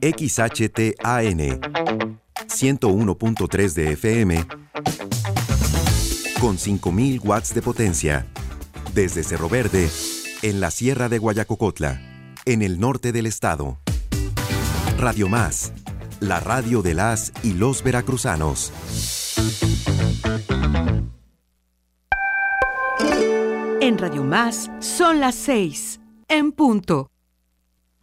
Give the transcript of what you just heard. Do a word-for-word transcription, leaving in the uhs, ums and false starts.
X H T A N ciento uno punto tres de F M con cinco mil watts de potencia. Desde Cerro Verde, en la Sierra de Guayacocotla, en el norte del estado. Radio Más, la radio de las y los veracruzanos. En Radio Más son las seis, en punto.